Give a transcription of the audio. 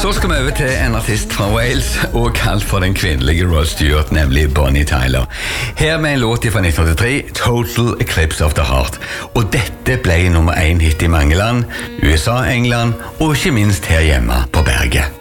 Da skal vi over til en artist fra Wales, og kalt for den kvinnelige Rod Stewart, nemlig Bonnie Tyler. Her med en låt fra 1983, Total Eclipse of the Heart. Og dette ble nummer 1 hit i mange land, USA, England, og ikke minst her hjemme på Berget.